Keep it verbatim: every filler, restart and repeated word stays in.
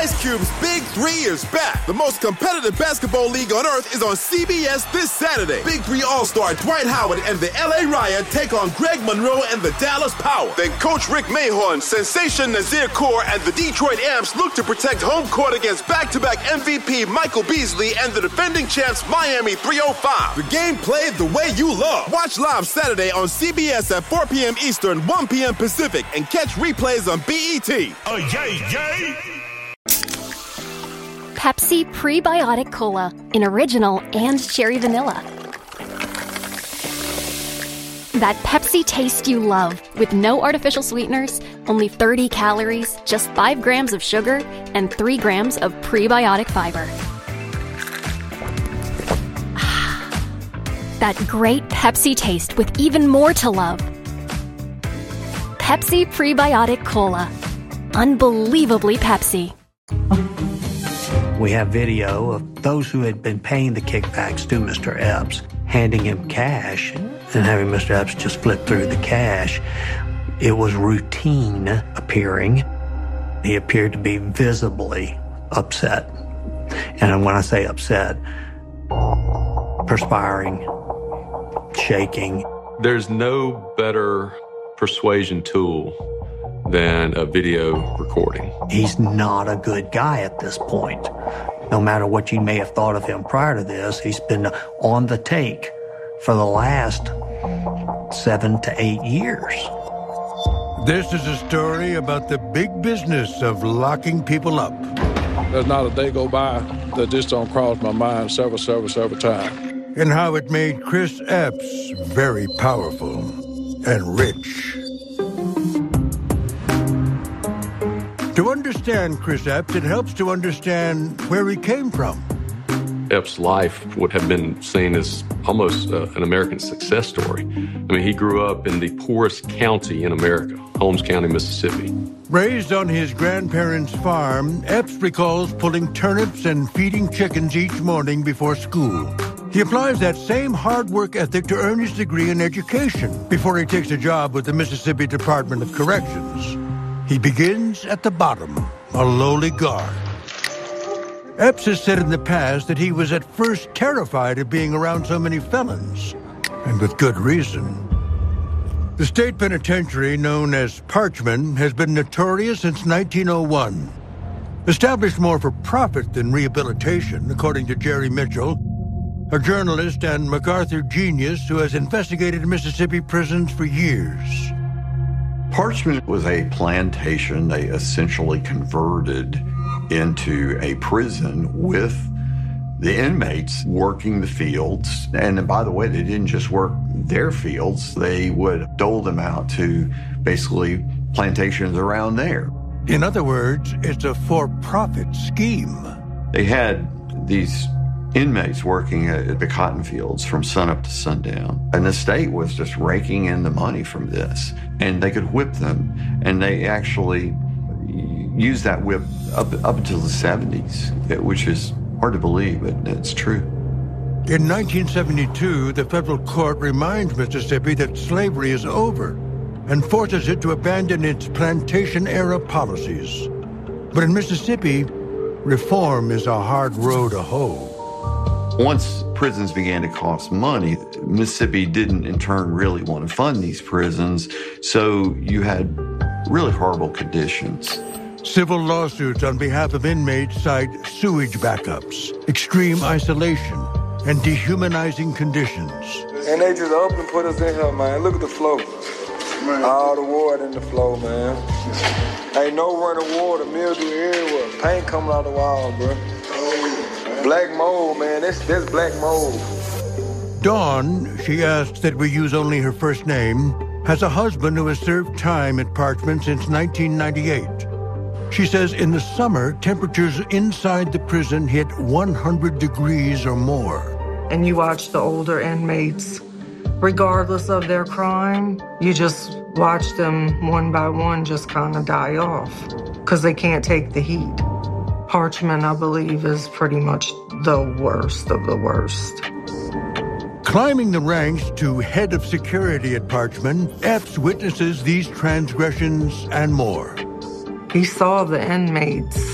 Ice Cube's Big Three is back. The most competitive basketball league on earth is on C B S this Saturday. Big Three All-Star Dwight Howard and the L A Riot take on Greg Monroe and the Dallas Power. Then Coach Rick Mahorn, Sensation Nazir Kaur, and the Detroit Amps look to protect home court against back-to-back M V P Michael Beasley and the defending champs Miami three oh five. The game played the way you love. Watch live Saturday on C B S at four p.m. Eastern, one p.m. Pacific, and catch replays on B E T. Oh, yay, yay! Pepsi Prebiotic Cola in original and cherry vanilla. That Pepsi taste you love with no artificial sweeteners, only thirty calories, just five grams of sugar, and three grams of prebiotic fiber. That great Pepsi taste with even more to love. Pepsi Prebiotic Cola. Unbelievably Pepsi. We have video of those who had been paying the kickbacks to Mister Epps, handing him cash and having Mister Epps just flip through the cash. It was routine appearing. He appeared to be visibly upset. And when I say upset, perspiring, shaking. There's no better persuasion tool than a video recording. He's not a good guy at this point. No matter what you may have thought of him prior to this, he's been on the take for the last seven to eight years. This is a story about the big business of locking people up. There's not a day go by that just don't cross my mind several, several, several times. And how it made Chris Epps very powerful and rich. To understand Chris Epps, it helps to understand where he came from. Epps' life would have been seen as almost uh, an American success story. I mean, he grew up in the poorest county in America, Holmes County, Mississippi. Raised on his grandparents' farm, Epps recalls pulling turnips and feeding chickens each morning before school. He applies that same hard work ethic to earn his degree in education before he takes a job with the Mississippi Department of Corrections. He begins at the bottom, a lowly guard. Epps has said in the past that he was at first terrified of being around so many felons, and with good reason. The state penitentiary, known as Parchman, has been notorious since nineteen oh one. Established more for profit than rehabilitation, according to Jerry Mitchell, a journalist and MacArthur genius who has investigated Mississippi prisons for years. Parchman was a plantation they essentially converted into a prison with the inmates working the fields. And by the way, they didn't just work their fields, they would dole them out to basically plantations around there. In other words, it's a for-profit scheme. They had these inmates working at the cotton fields from sunup to sundown. And the state was just raking in the money from this. And they could whip them. And they actually used that whip up, up until the seventies, which is hard to believe, but it's true. In nineteen seventy-two, the federal court reminds Mississippi that slavery is over and forces it to abandon its plantation-era policies. But in Mississippi, reform is a hard row to hoe. Once prisons began to cost money, Mississippi didn't in turn really want to fund these prisons, so you had really horrible conditions. Civil lawsuits on behalf of inmates cite sewage backups, extreme isolation, and dehumanizing conditions. And they just up and put us in here, man. Look at the flow. Right. All the water in the flow, man. Ain't no running water, mildew everywhere. Paint coming out the wall, bro. Black mold, man. That's, that's black mold. Dawn, she asks that we use only her first name, has a husband who has served time at Parchman since nineteen ninety-eight. She says in the summer, temperatures inside the prison hit one hundred degrees or more. And you watch the older inmates, regardless of their crime, you just watch them one by one just kind of die off because they can't take the heat. Parchman, I believe, is pretty much the worst of the worst. Climbing the ranks to head of security at Parchman, Epps witnesses these transgressions and more. He saw the inmates